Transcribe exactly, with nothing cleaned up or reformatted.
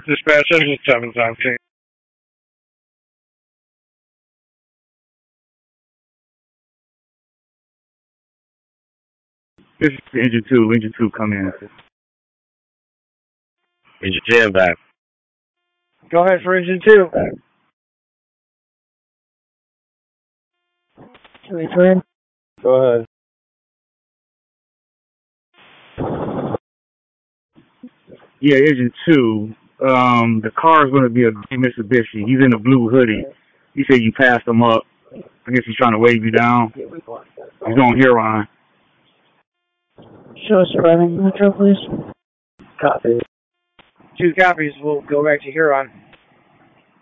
Dispatch engine seven seventeen. This is engine two. Engine two, come in. Engine ten back. Go ahead for engine two. Can we turn? Go ahead. Yeah, engine two. Um, the car is going to be a Mitsubishi. He's in a blue hoodie. You said you passed him up. I guess he's trying to wave you down. He's on Huron. Show us driving metro, please. Copy. Two copies. We'll go back to Huron.